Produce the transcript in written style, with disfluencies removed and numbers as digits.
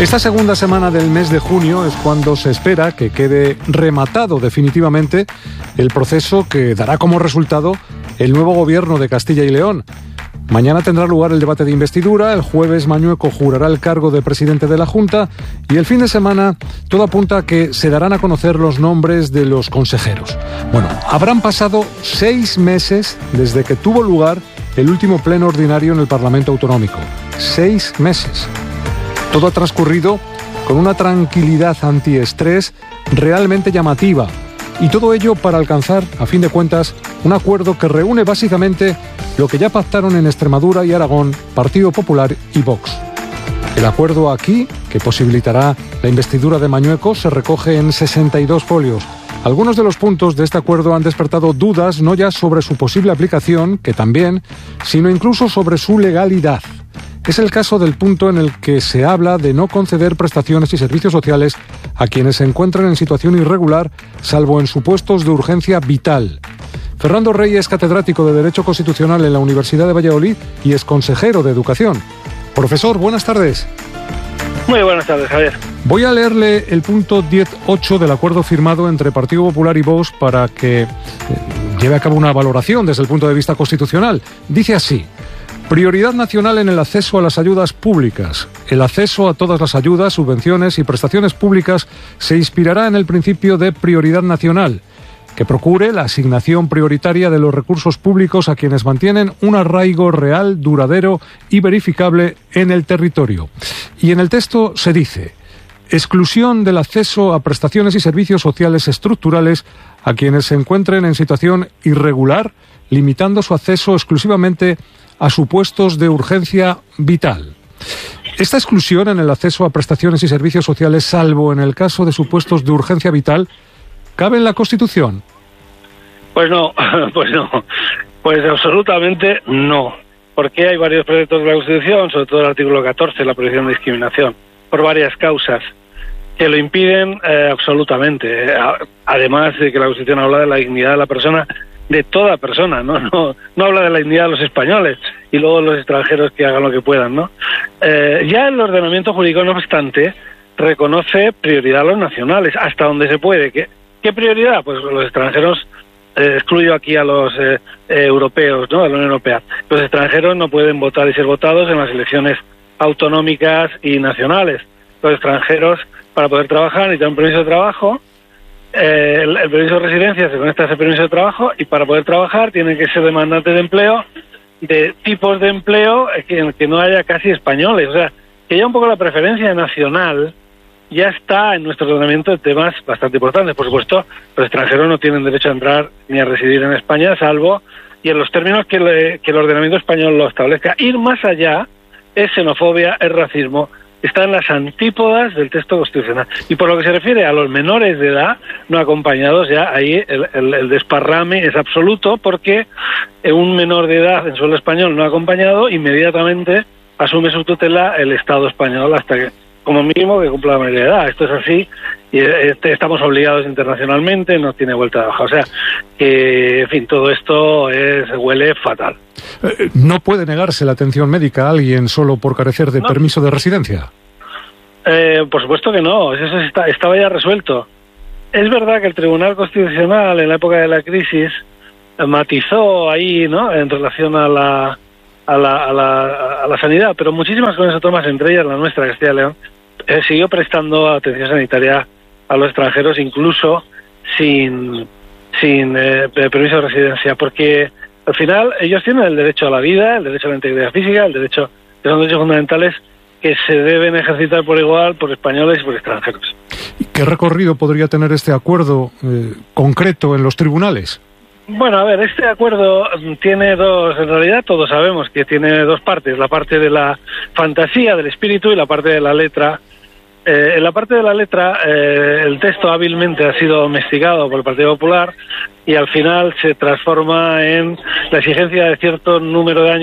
Esta segunda semana del mes de junio es cuando se espera que quede rematado definitivamente el proceso que dará como resultado el nuevo gobierno de Castilla y León. Mañana tendrá lugar el debate de investidura, el jueves Mañueco jurará el cargo de presidente de la Junta y el fin de semana todo apunta a que se darán a conocer los nombres de los consejeros. Bueno, habrán pasado 6 meses desde que tuvo lugar el último pleno ordinario en el Parlamento Autonómico. 6 meses. Todo ha transcurrido con una tranquilidad antiestrés realmente llamativa. Y todo ello para alcanzar, a fin de cuentas, un acuerdo que reúne básicamente lo que ya pactaron en Extremadura y Aragón, Partido Popular y Vox. El acuerdo aquí, que posibilitará la investidura de Mañueco, se recoge en 62 folios. Algunos de los puntos de este acuerdo han despertado dudas no ya sobre su posible aplicación, que también, sino incluso sobre su legalidad. Es el caso del punto en el que se habla de no conceder prestaciones y servicios sociales a quienes se encuentran en situación irregular, salvo en supuestos de urgencia vital. Fernando Rey es catedrático de Derecho Constitucional en la Universidad de Valladolid y es consejero de Educación. Profesor, buenas tardes. Muy buenas tardes, Javier. Voy a leerle el punto 10.8 del acuerdo firmado entre Partido Popular y Vox para que lleve a cabo una valoración desde el punto de vista constitucional. Dice así: prioridad nacional en el acceso a las ayudas públicas. El acceso a todas las ayudas, subvenciones y prestaciones públicas se inspirará en el principio de prioridad nacional, que procure la asignación prioritaria de los recursos públicos a quienes mantienen un arraigo real, duradero y verificable en el territorio. Y en el texto se dice: exclusión del acceso a prestaciones y servicios sociales estructurales a quienes se encuentren en situación irregular, limitando su acceso exclusivamente a supuestos de urgencia vital. Esta exclusión en el acceso a prestaciones y servicios sociales, salvo en el caso de supuestos de urgencia vital, ¿cabe en la Constitución? Pues no, pues absolutamente no, porque hay varios proyectos de la Constitución, sobre todo el artículo 14, la prohibición de discriminación, por varias causas, que lo impiden absolutamente. Además de que la Constitución habla de la dignidad de la persona, de toda persona, no habla de la dignidad de los españoles y luego los extranjeros que hagan lo que puedan, ¿no? Ya el ordenamiento jurídico, no obstante, reconoce prioridad a los nacionales, hasta donde se puede. ¿Qué prioridad? Pues los extranjeros, excluyo aquí a los europeos, ¿no?, de la Unión Europea. Los extranjeros no pueden votar y ser votados en las elecciones autonómicas y nacionales. Los extranjeros, para poder trabajar, necesitan un permiso de trabajo. El permiso de residencia se conecta a ese permiso de trabajo y para poder trabajar tienen que ser demandantes de empleo, de tipos de empleo que no haya casi españoles. O sea, que ya un poco la preferencia nacional ya está en nuestro ordenamiento de temas bastante importantes. Por supuesto, los extranjeros no tienen derecho a entrar ni a residir en España, salvo, y en los términos que el ordenamiento español lo establezca. Ir más allá es xenofobia, es racismo, está en las antípodas del texto constitucional. Y por lo que se refiere a los menores de edad no acompañados, ya ahí el desparrame es absoluto, porque un menor de edad en suelo español no acompañado inmediatamente asume su tutela el Estado español hasta que, como mínimo, que cumpla la mayoría de edad. Esto es así y estamos obligados internacionalmente, no tiene vuelta de hoja. O sea, que, en fin, todo esto huele fatal. ¿No puede negarse la atención médica a alguien solo por carecer de permiso de residencia? Por supuesto que no, eso estaba ya resuelto. Es verdad que el Tribunal Constitucional, en la época de la crisis, matizó ahí, ¿no?, en relación a la sanidad, pero muchísimas comunidades autónomas, entre ellas la nuestra, Castilla y León, siguió prestando atención sanitaria a los extranjeros, incluso sin permiso de residencia, porque al final ellos tienen el derecho a la vida, el derecho a la integridad física, el derecho, que son derechos fundamentales que se deben ejercitar por igual por españoles y por extranjeros. ¿Y qué recorrido podría tener este acuerdo concreto en los tribunales? Bueno, a ver, este acuerdo tiene dos, en realidad todos sabemos que tiene dos partes, la parte de la fantasía, del espíritu, y la parte de la letra. En la parte de la letra, el texto hábilmente ha sido domesticado por el Partido Popular y al final se transforma en la exigencia de cierto número de años